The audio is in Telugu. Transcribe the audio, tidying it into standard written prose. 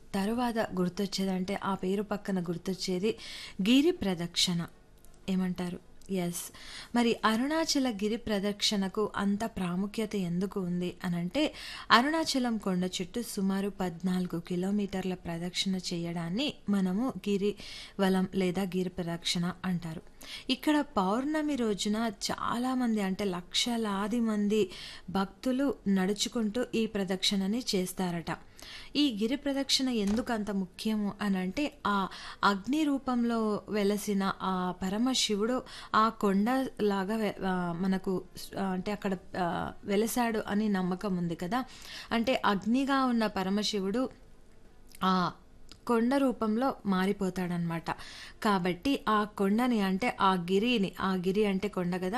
తరువాత గుర్తొచ్చేదంటే ఆ పేరు పక్కన గుర్తొచ్చేది గిరి ప్రదక్షిణ. ఏమంటారు? యెస్. మరి అరుణాచల గిరి ప్రదక్షిణకు అంత ప్రాముఖ్యత ఎందుకు ఉంది అనంటే, అరుణాచలం కొండ చుట్టూ సుమారు 14 కిలోమీటర్ల ప్రదక్షిణ చేయడాన్ని మనము గిరివలం లేదా గిరి ప్రదక్షిణ అంటారు. ఇక్కడ పౌర్ణమి రోజున చాలామంది అంటే లక్షలాది మంది భక్తులు నడుచుకుంటూ ఈ ప్రదక్షిణని చేస్తారట. ఈ గిరి ప్రదక్షిణ ఎందుకు అంత ముఖ్యము అనంటే, ఆ అగ్ని రూపంలో వెలసిన ఆ పరమశివుడు ఆ కొండలాగా మనకు అంటే అక్కడ వెలసాడు అని నమ్మకం ఉంది కదా. అంటే అగ్నిగా ఉన్న పరమశివుడు ఆ కొండ రూపంలో మారిపోతాడనమాట. కాబట్టి ఆ కొండని అంటే ఆ గిరి అంటే కొండ కదా,